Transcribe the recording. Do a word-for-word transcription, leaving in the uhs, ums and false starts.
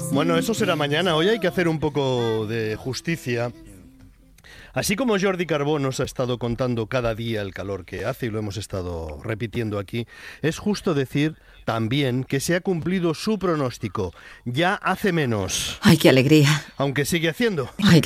Bueno, eso será mañana. Hoy hay que hacer un poco de justicia. Así como Jordi Carbó nos ha estado contando cada día el calor que hace y lo hemos estado repitiendo aquí, es justo decir también que se ha cumplido su pronóstico. Ya hace menos. ¡Ay, qué alegría! Aunque sigue haciendo. ¡Ay,